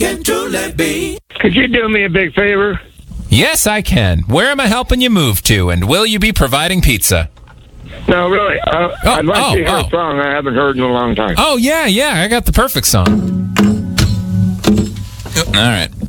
can truly be. Could you do me a big favor? Yes, I can. Where am I helping you move to, and will you be providing pizza? No, really. I'd like to hear a song I haven't heard in a long time. Oh, yeah, I got the perfect song. All right.